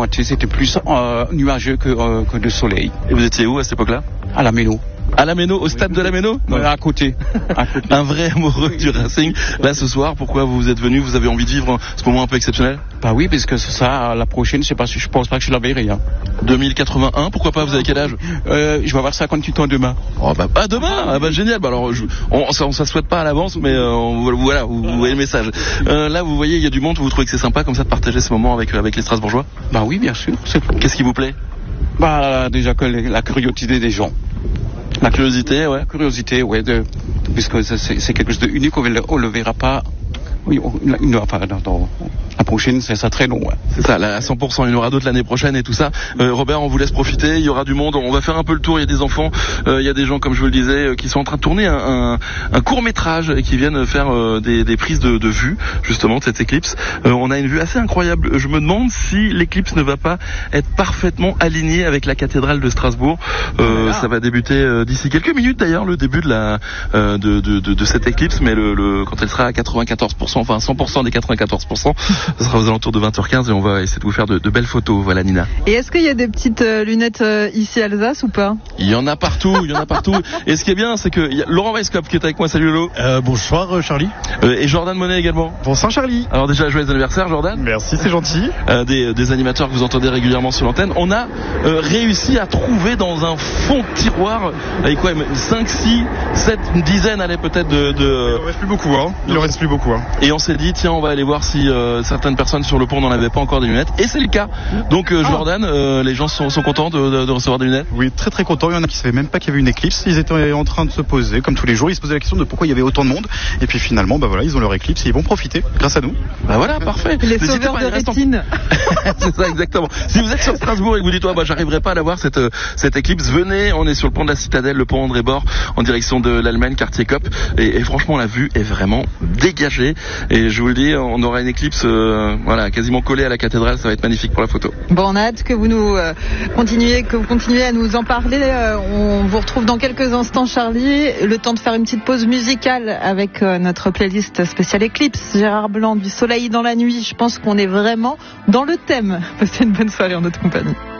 moitié, c'était plus nuageux que de soleil. Et vous étiez où à cette époque-là? À la Méno. À la Méno, au stade de la Méno? À côté. Un vrai amoureux du Racing. Là, ce soir, pourquoi vous êtes venu? Vous avez envie de vivre ce moment un peu exceptionnel? Bah oui, parce que ça, la prochaine, je pense pas que je la verrai. 2081, pourquoi pas? Vous avez quel âge? Je vais avoir 58 ans demain. Oh bah demain. Ah bah génial. Bah alors, on ça souhaite pas à l'avance, mais voilà, vous voyez le message. Là, vous voyez, il y a du monde. Vous trouvez que c'est sympa comme ça de partager ce moment avec les Strasbourgeois? Bah oui, bien sûr. Qu'est-ce qui vous plaît? Bah déjà que la curiosité des gens. La curiosité, ouais. La curiosité, ouais, puisque c'est quelque chose d'unique, on le verra pas. Oui, enfin, dans la prochaine, c'est ça très long. Ouais. C'est ça, là, à 100%, il y en aura d'autres l'année prochaine et tout ça. Robert, on vous laisse profiter, il y aura du monde, on va faire un peu le tour, il y a des enfants, il y a des gens, comme je vous le disais, qui sont en train de tourner un court-métrage et qui viennent faire des prises de vue, justement, de cette éclipse. On a une vue assez incroyable. Je me demande si l'éclipse ne va pas être parfaitement alignée avec la cathédrale de Strasbourg. Ça va débuter d'ici quelques minutes d'ailleurs, le début de cette éclipse, mais quand elle sera à 94%, enfin 100% des 94%, ce sera aux alentours de 20h15 et on va essayer de vous faire de belles photos. Voilà, Nina. Et est-ce qu'il y a des petites lunettes ici à Alsace ou pas? Il y en a partout, Et ce qui est bien, c'est que y a Laurent Weisskopf qui est avec moi. Salut Lolo. Bonsoir Charlie. Et Jordan Monet également. Bonsoir Charlie. Alors déjà, joyeux anniversaire Jordan. Merci, c'est gentil. Des animateurs que vous entendez régulièrement sur l'antenne. On a réussi à trouver dans un fond de tiroir, avec quoi, 5, 6, 7, une dizaine, allez, peut-être Il en reste plus beaucoup, hein. Et on s'est dit, tiens, on va aller voir si certaines personnes sur le pont n'en avaient pas encore des lunettes. Et c'est le cas. Donc Jordan, les gens sont contents de recevoir des lunettes? Oui, très très contents. Il y en a qui ne savaient même pas qu'il y avait une éclipse. Ils étaient en train de se poser, comme tous les jours. Ils se posaient la question de pourquoi il y avait autant de monde. Et puis finalement, bah voilà, ils ont leur éclipse et ils vont profiter grâce à nous. Bah voilà, parfait. Les sauveurs de rétine. C'est ça, exactement. Si vous êtes sur Strasbourg et que vous dites, j'arriverai pas à la voir cette éclipse, venez. On est sur le pont de la Citadelle, le pont André Bord, en direction de l'Allemagne, quartier Kopp. Et franchement, la vue est vraiment dégagée. Et je vous le dis, on aura une éclipse quasiment collée à la cathédrale. Ça va être magnifique pour la photo. Bon, on a hâte que vous continuez à nous en parler. On vous retrouve dans quelques instants, Charlie. Le temps de faire une petite pause musicale avec notre playlist spéciale éclipse. Gérard Blanc, du soleil dans la nuit. Je pense qu'on est vraiment dans le thème. Passez une bonne soirée en notre compagnie.